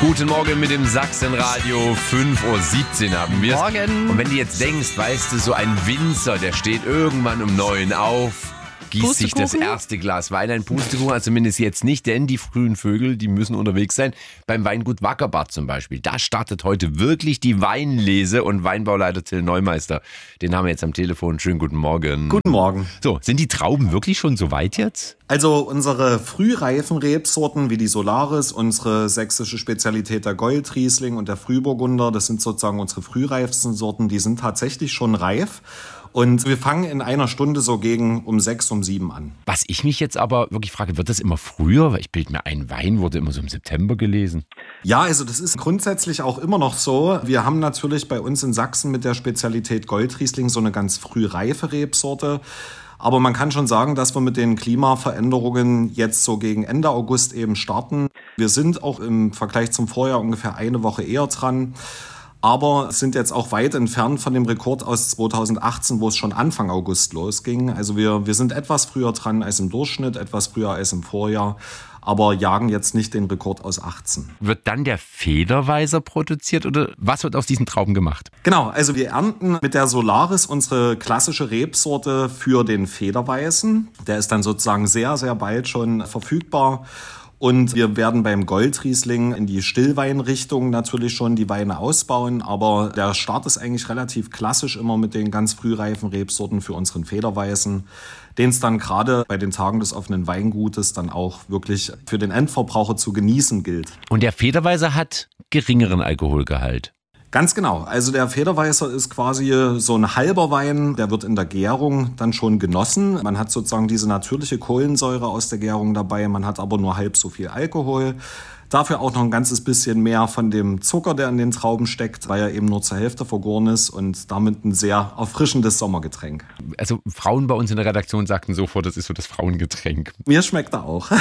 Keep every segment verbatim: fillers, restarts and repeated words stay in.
Guten Morgen mit dem Sachsenradio. fünf Uhr siebzehn haben wir es. Morgen. Und wenn du jetzt denkst, weißt du, so ein Winzer, der steht irgendwann um neun auf, gießt sich das erste Glas Wein. Ein Pustekuchen, also zumindest jetzt nicht, denn die frühen Vögel, die müssen unterwegs sein. Beim Weingut Wackerbart zum Beispiel, da startet heute wirklich die Weinlese und Weinbauleiter Till Neumeister. Den haben wir jetzt am Telefon. Schönen guten Morgen. Guten Morgen. So, sind die Trauben wirklich schon so weit jetzt? Also unsere frühreifen Rebsorten wie die Solaris, unsere sächsische Spezialität der Goldriesling und der Frühburgunder, das sind sozusagen unsere frühreifsten Sorten, die sind tatsächlich schon reif. Und wir fangen in einer Stunde so gegen um sechs, um sieben an. Was ich mich jetzt aber wirklich frage, wird das immer früher? Weil ich bilde mir ein, Wein wurde immer so im September gelesen. Ja, also das ist grundsätzlich auch immer noch so. Wir haben natürlich bei uns in Sachsen mit der Spezialität Goldriesling so eine ganz frühreife Rebsorte. Aber man kann schon sagen, dass wir mit den Klimaveränderungen jetzt so gegen Ende August eben starten. Wir sind auch im Vergleich zum Vorjahr ungefähr eine Woche eher dran. Aber sind jetzt auch weit entfernt von dem Rekord aus zweitausendachtzehn, wo es schon Anfang August losging. Also wir, wir sind etwas früher dran als im Durchschnitt, etwas früher als im Vorjahr, aber jagen jetzt nicht den Rekord aus achtzehn. Wird dann der Federweißer produziert oder was wird aus diesen Trauben gemacht? Genau, also wir ernten mit der Solaris unsere klassische Rebsorte für den Federweißen. Der ist dann sozusagen sehr, sehr bald schon verfügbar. Und wir werden beim Goldriesling in die Stillweinrichtung natürlich schon die Weine ausbauen. Aber der Start ist eigentlich relativ klassisch immer mit den ganz frühreifen Rebsorten für unseren Federweißen, den es dann gerade bei den Tagen des offenen Weingutes dann auch wirklich für den Endverbraucher zu genießen gilt. Und der Federweißer hat geringeren Alkoholgehalt. Ganz genau. Also der Federweißer ist quasi so ein halber Wein, der wird in der Gärung dann schon genossen. Man hat sozusagen diese natürliche Kohlensäure aus der Gärung dabei, man hat aber nur halb so viel Alkohol. Dafür auch noch ein ganzes bisschen mehr von dem Zucker, der in den Trauben steckt, weil er eben nur zur Hälfte vergoren ist und damit ein sehr erfrischendes Sommergetränk. Also Frauen bei uns in der Redaktion sagten sofort, das ist so das Frauengetränk. Mir schmeckt er auch.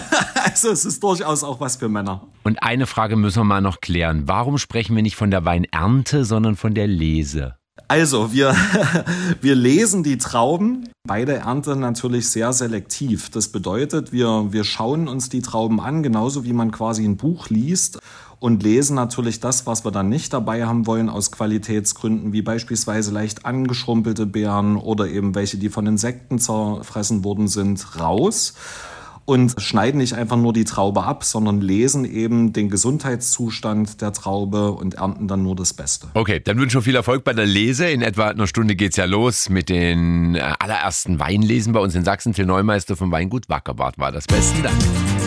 Also es ist durchaus auch was für Männer. Und eine Frage müssen wir mal noch klären. Warum sprechen wir nicht von der Weinernte, sondern von der Lese? Also, wir, wir lesen die Trauben bei der Ernte natürlich sehr selektiv. Das bedeutet, wir, wir schauen uns die Trauben an, genauso wie man quasi ein Buch liest und lesen natürlich das, was wir dann nicht dabei haben wollen, aus Qualitätsgründen, wie beispielsweise leicht angeschrumpelte Beeren oder eben welche, die von Insekten zerfressen worden sind, raus. Und schneiden nicht einfach nur die Traube ab, sondern lesen eben den Gesundheitszustand der Traube und ernten dann nur das Beste. Okay, dann wünschen wir viel Erfolg bei der Lese. In etwa einer Stunde geht's ja los mit den allerersten Weinlesen bei uns in Sachsen. Till Neumeister vom Weingut Wackerbart war das. Besten Dank.